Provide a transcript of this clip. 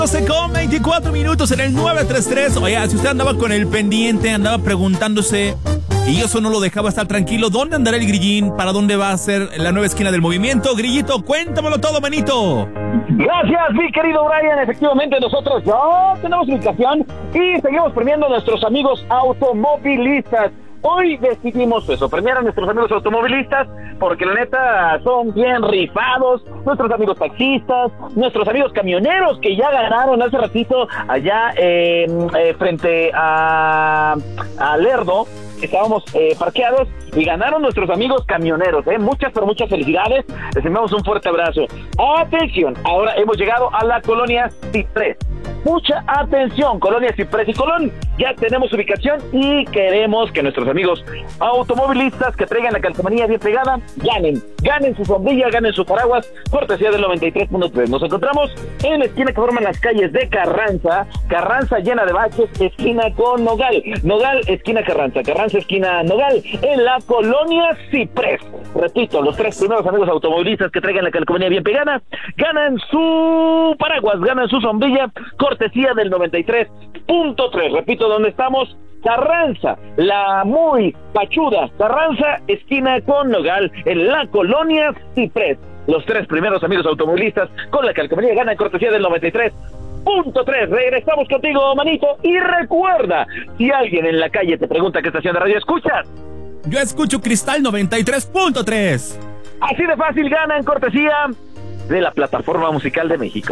12:24 en el 933. Oye, si usted andaba con el pendiente, andaba preguntándose y eso no lo dejaba estar tranquilo, ¿dónde andará el Grillín? ¿Para dónde va a ser la nueva esquina del movimiento? Grillito, cuéntamelo todo, manito. Gracias, mi querido Brian. Efectivamente, nosotros ya tenemos ubicación y seguimos premiando a nuestros amigos automovilistas. Hoy decidimos premiar a nuestros amigos automovilistas porque la neta son bien rifados, nuestros amigos taxistas, nuestros amigos camioneros que ya ganaron hace ratito allá frente a Lerdo. Estábamos parqueados y ganaron nuestros amigos camioneros, muchas felicidades, les enviamos un fuerte abrazo. Atención, ahora hemos llegado a la colonia Ciprés. Mucha atención, Colonia Ciprés y Colón, ya tenemos ubicación y queremos que nuestros amigos automovilistas que traigan la calcomanía bien pegada, ganen su sombrilla, ganen su paraguas, cortesía del 93.3. Nos encontramos en la esquina que forman las calles de Carranza llena de baches, esquina con Nogal, esquina Carranza, esquina Nogal, en la Colonia Ciprés. Repito, los tres primeros amigos automovilistas que traigan la calcomanía bien pegada, ganan su paraguas, ganan su sombrilla, cortesía del 93.3. Repito, ¿dónde estamos? Carranza, la muy pachuda Carranza, esquina con Nogal, en la Colonia Ciprés. Los tres primeros amigos automovilistas con la calcomanía ganan cortesía del 93.3. Regresamos contigo, manito, y recuerda, si alguien en la calle te pregunta qué estación de radio escuchas, yo escucho Cristal 93.3. Así de fácil, ganan cortesía de la Plataforma Musical de México.